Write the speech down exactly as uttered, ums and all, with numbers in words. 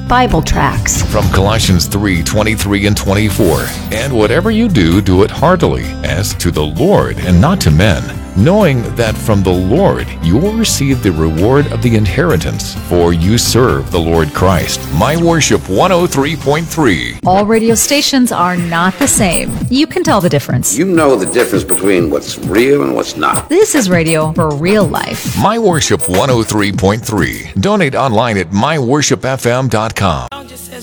Bible tracts. From Colossians three twenty-three and twenty-four. And whatever you do, do it heartily, as to the Lord and not to men, knowing that from the Lord you will receive the reward of the inheritance, for you serve the Lord Christ. My Worship one oh three point three. All radio stations are not the same. You can tell the difference. You know the difference between what's real and what's not. This is radio for real life. My Worship one oh three point three. Donate online at my worship f m dot com.